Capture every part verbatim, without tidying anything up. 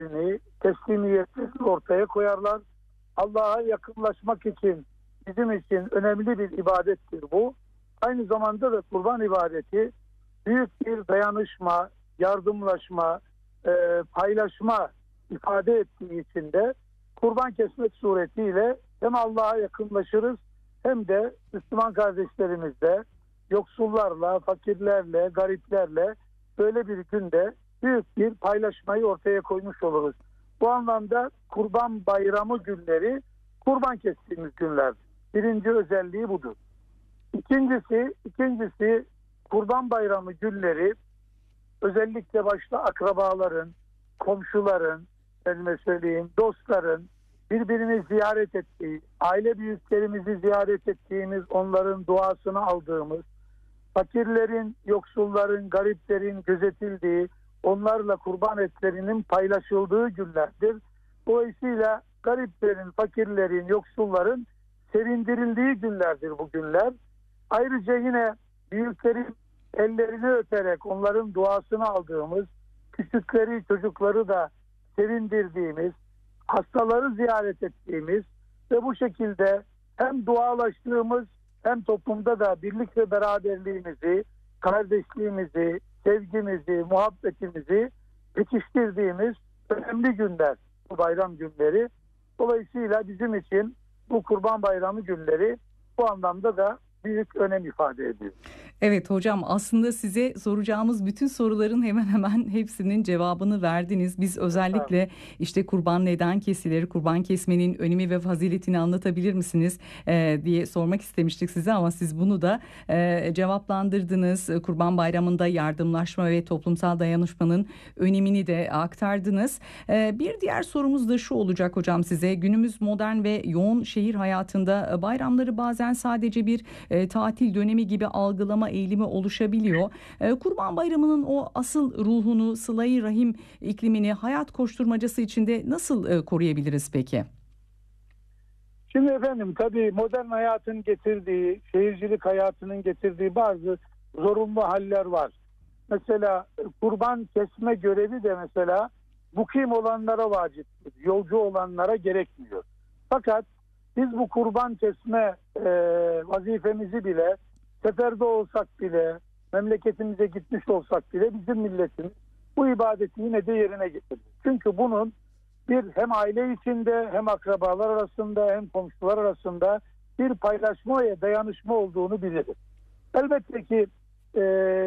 ibadetlerini, teslimiyetlerini ortaya koyarlar. Allah'a yakınlaşmak için, bizim için önemli bir ibadettir bu. Aynı zamanda da kurban ibadeti büyük bir dayanışma, yardımlaşma, e, paylaşma ifade ettiği için de kurban kesmek suretiyle hem Allah'a yakınlaşırız hem de Müslüman kardeşlerimizle, yoksullarla, fakirlerle, gariplerle böyle bir günde büyük bir paylaşmayı ortaya koymuş oluruz. Bu anlamda Kurban Bayramı günleri kurban kestiğimiz günler. Birinci özelliği budur. İkincisi, ikincisi Kurban Bayramı günleri özellikle başta akrabaların, komşuların, elime söyleyeyim, dostların birbirini ziyaret ettiği, aile büyüklerimizi ziyaret ettiğimiz, onların duasını aldığımız, fakirlerin, yoksulların, gariplerin gözetildiği, onlarla kurban etlerinin paylaşıldığı günlerdir. Dolayısıyla gariplerin, fakirlerin, yoksulların sevindirildiği günlerdir bu günler. Ayrıca yine büyüklerin ellerini öperek onların duasını aldığımız, küçükleri, çocukları da sevindirdiğimiz, hastaları ziyaret ettiğimiz ve bu şekilde hem dualaştığımız hem toplumda da birlik ve beraberliğimizi, kardeşliğimizi, sevgimizi, muhabbetimizi pekiştirdiğimiz önemli günler bu bayram günleri. Dolayısıyla bizim için bu Kurban Bayramı günleri bu anlamda da büyük önem ifade ediyor. Evet hocam, aslında size soracağımız bütün soruların hemen hemen hepsinin cevabını verdiniz. Biz özellikle işte kurban neden kesilir, kurban kesmenin önemi ve faziletini anlatabilir misiniz ee, diye sormak istemiştik size, ama siz bunu da e, cevaplandırdınız. Kurban Bayramı'nda yardımlaşma ve toplumsal dayanışmanın önemini de aktardınız. Ee, bir diğer sorumuz da şu olacak hocam size. Günümüz modern ve yoğun şehir hayatında bayramları bazen sadece bir e, tatil dönemi gibi algılama eğilimi oluşabiliyor. E, Kurban Bayramı'nın o asıl ruhunu, sıla-i rahim iklimini hayat koşturmacası içinde nasıl e, koruyabiliriz peki? Şimdi efendim, tabii modern hayatın getirdiği, şehircilik hayatının getirdiği bazı zorunlu haller var. Mesela kurban kesme görevi de mesela mukim olanlara vaciptir. Yolcu olanlara gerekmiyor. Fakat biz bu kurban kesme e, vazifemizi bile, seferde olsak bile, memleketimize gitmiş olsak bile bizim milletimiz bu ibadeti yine de yerine getirir. Çünkü bunun bir hem aile içinde, hem akrabalar arasında, hem komşular arasında bir paylaşma ve dayanışma olduğunu biliriz. Elbette ki e,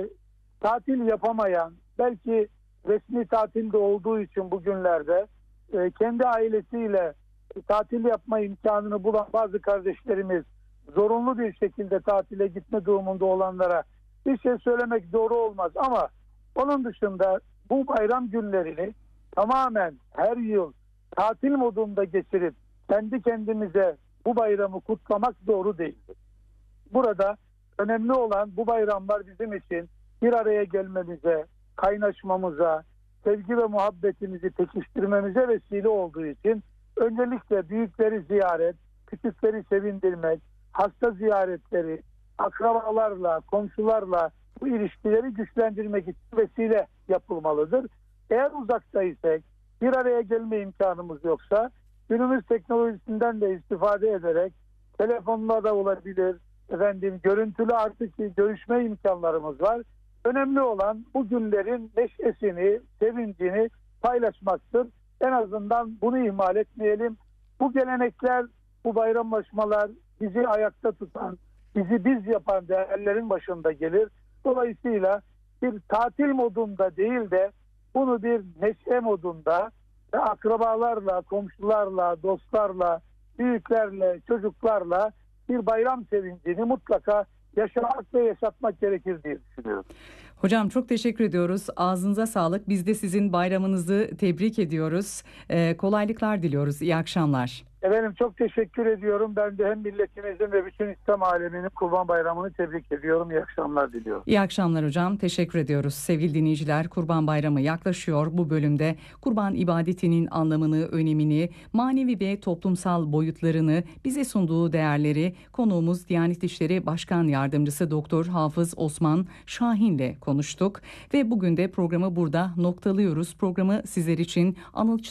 tatil yapamayan, belki resmi tatilde olduğu için bugünlerde e, kendi ailesiyle tatil yapma imkanını bulan bazı kardeşlerimiz zorunlu bir şekilde tatile gitme durumunda olanlara bir şey söylemek doğru olmaz, ama onun dışında bu bayram günlerini tamamen her yıl tatil modunda geçirip kendi kendimize bu bayramı kutlamak doğru değildir. Burada önemli olan, bu bayramlar bizim için bir araya gelmemize, kaynaşmamıza, sevgi ve muhabbetimizi pekiştirmemize vesile olduğu için öncelikle büyükleri ziyaret, küçükleri sevindirmek, hasta ziyaretleri, akrabalarla, komşularla bu ilişkileri güçlendirmek için vesile yapılmalıdır. Eğer uzaktaysak, bir araya gelme imkanımız yoksa, günümüz teknolojisinden de istifade ederek telefonla da olabilir, efendim görüntülü artık görüşme imkanlarımız var. Önemli olan bu günlerin neşesini, sevincini paylaşmaktır. En azından bunu ihmal etmeyelim. Bu gelenekler, bu bayramlaşmalar bizi ayakta tutan, bizi biz yapan değerlerin başında gelir. Dolayısıyla bir tatil modunda değil de bunu bir neşe modunda ve akrabalarla, komşularla, dostlarla, büyüklerle, çocuklarla bir bayram sevincini mutlaka yaşamak ve yaşatmak gerekir diye düşünüyorum. Hocam çok teşekkür ediyoruz. Ağzınıza sağlık. Biz de sizin bayramınızı tebrik ediyoruz. Ee, kolaylıklar diliyoruz. İyi akşamlar. Efendim çok teşekkür ediyorum. Ben de hem milletimizin ve bütün İslam aleminin Kurban Bayramı'nı tebrik ediyorum. İyi akşamlar diliyorum. İyi akşamlar hocam. Teşekkür ediyoruz. Sevgili dinleyiciler, Kurban Bayramı yaklaşıyor. Bu bölümde kurban ibadetinin anlamını, önemini, manevi ve toplumsal boyutlarını, bize sunduğu değerleri konuğumuz Diyanet İşleri Başkan Yardımcısı Doktor Hafız Osman Şahin ile konuştuk. Ve bugün de programı burada noktalıyoruz. Programı sizler için Anıl